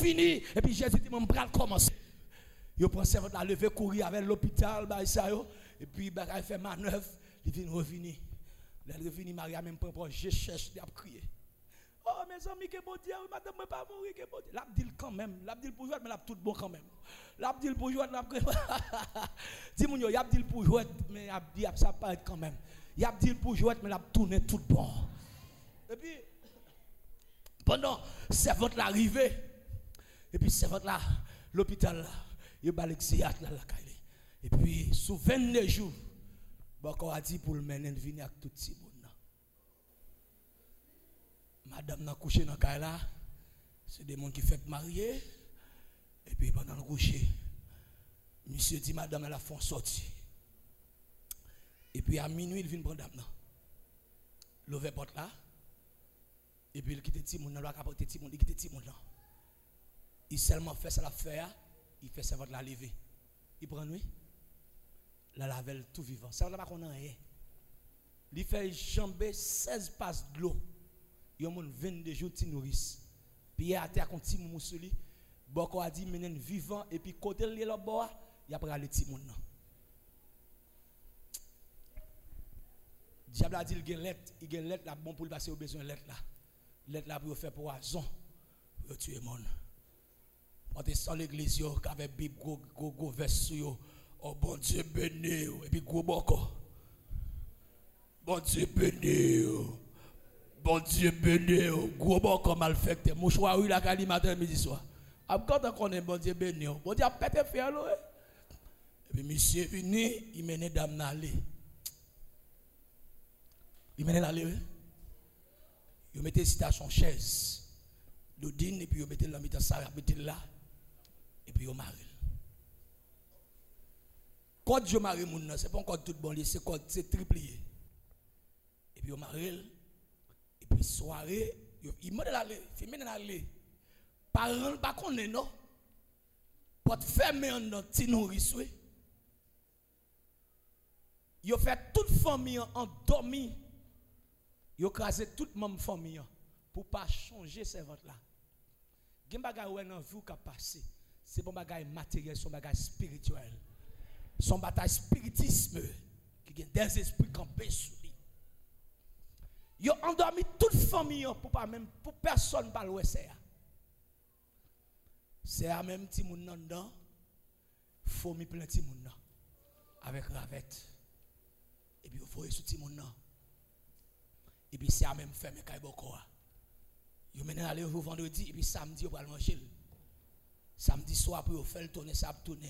fini. Et puis Jésus dit, mon bras commence. Yo prend servante la lever courir avec l'hôpital, bah ça yo. Et puis bah fait manœuvre, il vient revenir. Il revient Maria même pour je cherche, il a crié. Oh mes amis que bon Dieu, madame moi pas mourir que bon Dieu. L'a dit quand même, l'a dit pour jouer mais l'a tout bon quand même. L'a dit pour jouer l'a dis mon yo, y a dit pour jouer mais a dit ça pas quand même. Y a dit pour jouer mais l'a tourner tout bon. Et puis pendant servante l'arrivée et puis servante là l'hôpital là, il ba l'exiat là la caille. Et puis sous 22 jours Boko a dit pour le mener venir avec tout petit monde. Madame n'a couché dans le cas là, c'est des gens qui fait marier. Et puis pendant le coucher, monsieur dit madame elle a fait sortir. Et puis à minuit il vient prendre madame. L'ouvre porte là. Et puis il quitte petit monde, il capoter petit monde, il quitte petit monde là. Il seulement fait ça la faire, il fait ça votre la lever. Il prend nuit. La lavel tout vivant. Ça va pas qu'on a rien. Il fait jamber 16 passes de l'eau. Il y a 22 jours de nourrice. Puis il a été à petit moun souli. Boko a dit menen vivant et puis côté le là bas, il a pris le petit moun. Diable a dit il y a lettre là bon pour passer au besoin lettre là. Lettre là pour faire poison pour tuer monde. Protestant l'église yo avec Bible go verset yo. Oh bon Dieu béni et puis gros boko. Bon Dieu béni. Bon Dieu béni, gros boko mal fait. Mouchoir oui la cali matin midi soir. Quand on connaît bon Dieu béni, bon Dieu a pété faire l'eau. Et puis monsieur venu, il mène dame aller. Il mène aller. Il mettait citation chaise. Le dîne et puis il mettait la mitad ça, il mettait là. Et puis il marie. Quand je marie mon c'est pas encore tout bon, c'est triplié. Et puis on marie et puis soirée, il m'a d'aller, il m'a d'aller. Parents pas connaît non. Pour fermer en petit nourrice oui. Yo fait toute famille endormi. Yo crasé toute même famille pour pas changer servante là. Gen bagay ouais dans vie qu'a passé. C'est bon bagay matériel, son bagay spirituel. Son bataille spiritisme qui a des esprits campés sur lui. Ils ont endormi toute famille pour pas même pour personne pas le c'est. C'est à même petit moun nan dedans, faut mi plein petit moun nan avec ravette. Et puis faut sur petit moun nan. Et puis c'est à même fermer kay boko. Yo menen aller vendredi et puis samedi on va manger. Samedi soir pour faire tourner ça tourner.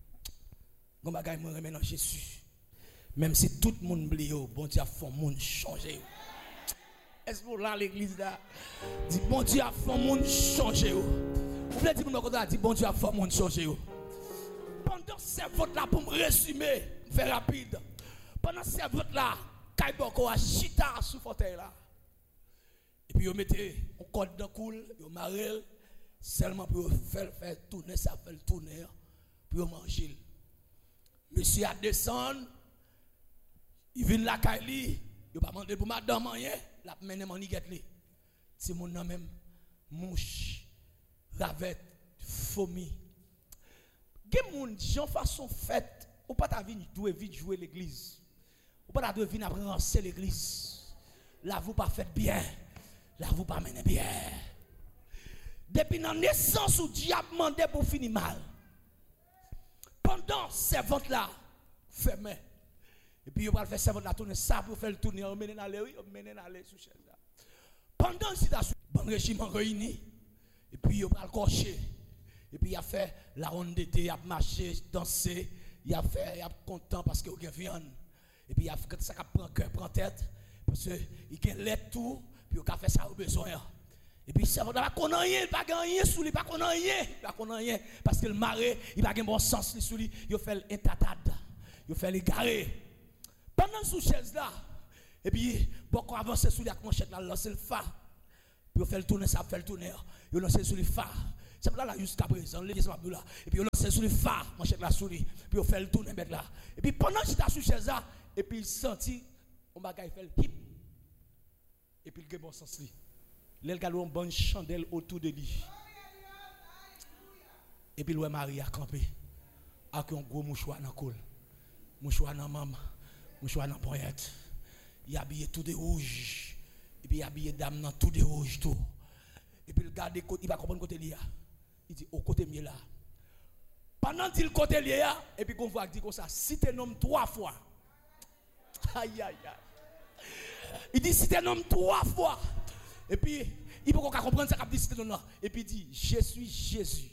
Gon bagay moi remen dans Jésus. Même si tout le monde oublie, bon Dieu a fait monde changer. Est-ce que là l'église là dit bon Dieu a fait monde changer. Vous voulez dire que nous dit bon Dieu a fait monde changer. Pendant cette vote là pour me résumer, faire rapide. Pendant cette vote là, Kaiboko a chita sous fauteuil là. Et puis vous mettez un code de cool, vous marrez seulement pour faire tourner ça, faire tourner pour manger. Monsieur a descendu, il vient la Kaili, il va demander pour madame rien, la mène mon niguette li. Si mon nom même mouche, ravette, fourmi. Gen moun gens façon fête, ou pas ta vie doit vite jouer l'église. Ou pas ta doit venir après l'église. Là vous pas faites bien. Là vous pas menez bien. Depuis la naissance où diable mandé pour finir mal. Pendant ces ventes là fermé. Et puis, on va faire ça pour la tourner, ça pour faire le tourner, on mène aller, oui, on mène aller sous chaise là. Pendant cette bon régime réuni, et puis on va le cocher. Et puis il a fait la ronde d'été, il a marché, dansé, il a fait, il a content parce qu'il y a viande. Et puis il a fait ça, prend cœur, prend tête, parce qu'il a l'aide tout, puis il a fait ça au besoin. Et puis ça va pas qu'on rien, pas rien sous lui, pas qu'on rien, pas qu'on rien, parce que le maré, il pas de bon sens sous lui, il fait l'intatade, il fait l'égaré. Pendant sous chaise là, et puis beaucoup avancer sous la manchette là, lancer le phare, puis il fait le tourner, ça fait le tourner, il lance sous le phare. C'est là jusqu'à présent, l'église là, et puis il lance sous le phare, manchette là sous lui, puis il fait le tourner là. Et puis pendant qu'il était sous chaise là, et puis il sentit, on bagaille fait le hip, et puis il a bon sens lui. L'el galou une bonne chandelle autour de lui. Et puis, le Marie a campé. Avec un gros mouchoir dans le col. Mouchoir dans maman. Mouchoir dans la poignette. Il a habillé tout de rouge. Et puis, il a habillé dame dans tout de rouge. Tout. Et puis, il regarde, il va comprendre côté lié. Il dit, au côté mieux là. Pendant qu'il côté lié, et puis, qu'on voit dit comme ça, si tu nommes 3 fois. Aïe, aïe, aïe. Il dit, si tu nommes 3 fois. Et puis, il peut comprendre ça qu'il dit, si tu nommes. Et puis, il dit, je suis Jésus.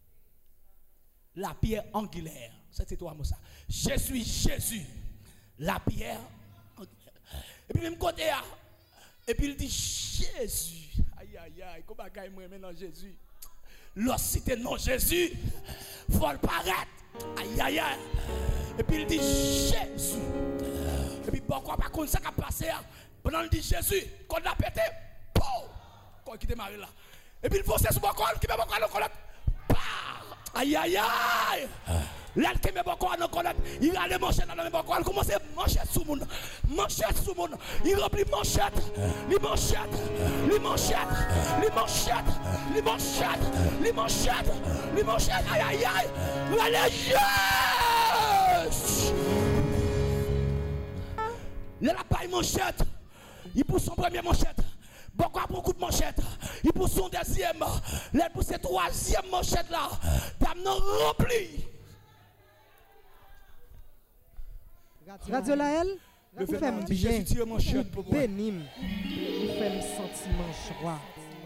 La pierre angulaire. C'est toi, ça. Je suis Jésus. La pierre angulaire. Et puis, même côté, et puis, il dit, Jésus. Aïe, aïe, aïe. Comment est-ce que maintenant Jésus? Lorsque tu non Jésus, il faut le paraître. Aïe, aïe, aïe. Et puis, il dit, Jésus. Et puis, pourquoi pas comme ça qui a passé? Pendant qu'il dit Jésus, quand il a pété, quand il quitte Marie là. Et puis, il faut se sur mon col, qui met mon col dans le col. Aïe, aïe, aïe. Là, qui met mon col dans le col, il a les manchettes dans le col. Il commence à manger sous le monde. Manchette sous le monde. Il remplit manchette. Les manchettes. Les manchettes. Les manchettes. Les manchettes. Les manchettes. Les manchettes. Aïe, aïe, aïe. Allez, yes! Là, la paille manchette. Il pousse son premier manchette. Beaucoup de manchettes. Il pousse son deuxième. Là, il pousse sa troisième manchette là. Dame non rempli. Radio Laël, vous faites bien. Bénim. Vous faites sentiment joie.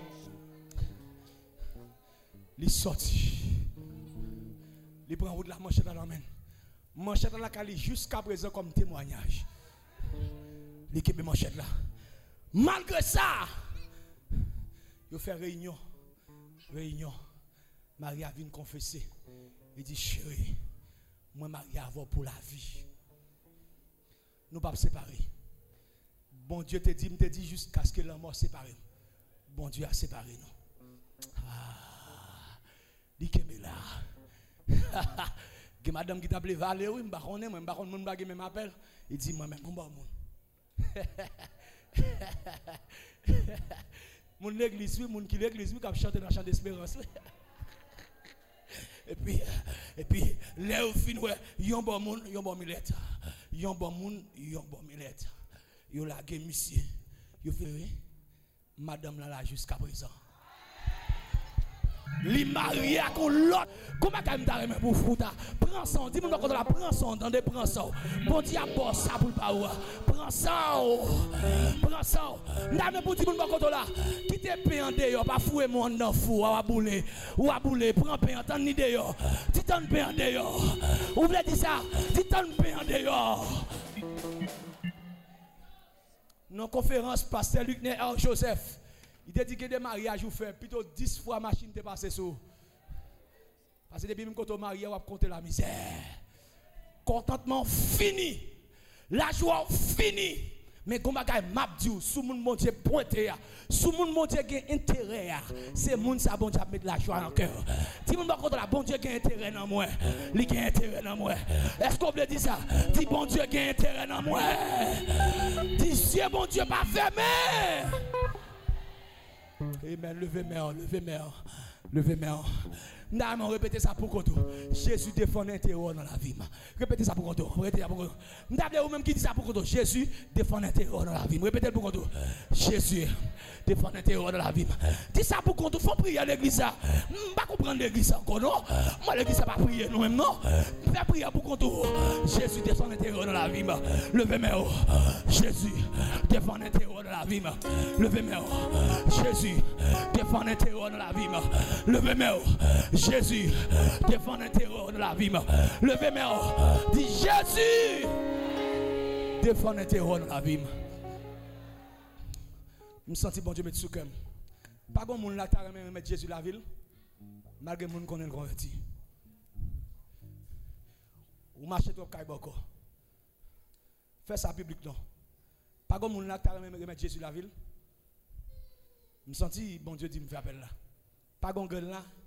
Il sorti. Il prend route la manchette dans la main. Manchette dans la cali jusqu'à présent comme témoignage. L'équipe de manchette là. Malgré ça, il fait réunion. Marie a venu confesser. Il dit, chérie, moi Marie a pour la vie. Nous ne pouvons pas séparer. Bon Dieu te dit jusqu'à ce que la mort sépare. Bon Dieu a séparé nous. Ah, dit que là. Que madame qui t'a appelé Valérie, je ne sais pas si je m'appelle. Il dit, moi-même, mon bon monde. Mon l'église, mon qui l'église, qui a chanté dans le chant d'espérance. Et puis, là au fin, yon bon monde, yon bon millet. Yon bon monde, yon bon millet. Yon la gué monsieur. Yon fait, madame là jusqu'à présent. Li marié avec l'autre. Comment tu as remis pour foutre? Prends ça, dis-moi quand on prend ça, entendez, prends ça. Bon Dieu, boss ça pour le power. Prends ça. Prends ça. N'a pour dire quand on là. Quitte pain en dehors, pas fouer mon dans fou, ou à bouler, prends pain en temps ni dehors. Titan pain en dehors. Vous voulez dire ça? Titan pain en dehors. Dans conférence pasteur Luc Néer Joseph. Il a dit que des mariages vous faites plutôt 10 fois machine te passer sur. Parce que depuis même quand on marie, on va compter la misère. Contentement fini. La joie fini. Mais comme bagay m'a dit sous mon bon Dieu pointé sous mon bon Dieu gain intérêt c'est moun ça bon Dieu mettre la joie en cœur. Dis mon contre la bon Dieu gain intérêt dans moi. Li gain intérêt dans moi. Est-ce qu'on veut dire ça? Dis bon Dieu gain intérêt dans moi. Dis Dieu bon Dieu pas fermé. Amen. Levez main. Nous répétez ça pour qu'on Jésus défend l'intérêt dans la vie. Répétez ça pour qu'on répétez ça pour qu'on. Nous même qui dit ça pour qu'on Jésus défend l'intérêt dans la vie. Répétez pour qu'on Jésus défend l'intérêt dans la vie. Dis ça pour qu'on faut prier à l'église ça. Pas comprendre l'église encore non. Moi l'église ça pas prier nous même non. Fais prier pour qu'on Jésus défend l'intérêt dans la vie. Levez main. Jésus défend l'intérêt dans la vie. Levez main. Jésus défend l'intérêt dans la vie. Levez main. Jésus défend l'intérêt de la vie. Levez main. Dis Jésus défend l'intérêt de la vie. Je me sens bon Dieu mettre sous cœur. Pas bon monde là qui a mettre Jésus la ville. Malgré monde qu'on est converti. Ou marcher trop kaiboko. Fais ça public non. Pas bon monde là qui a mettre Jésus la ville. Je me sens bon Dieu dit me fait appel là. Pas bon gueule là.